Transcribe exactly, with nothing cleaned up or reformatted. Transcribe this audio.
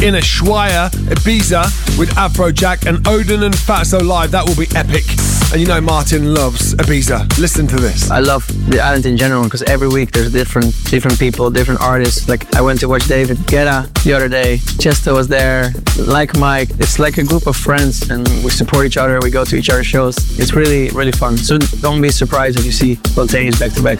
in Ushuaia, Ibiza with Afrojack and Odin and Fatso live. That will be epic. And you know Martin loves Ibiza. Listen to this. I love the island in general because every week there's different different people, different artists. Like I went to watch David Guetta the other day. Chester was there, like Mike. It's like a group of friends and we support each other. We go to each other's shows. It's really, really fun. So don't be surprised if you see Spontaneous back to back.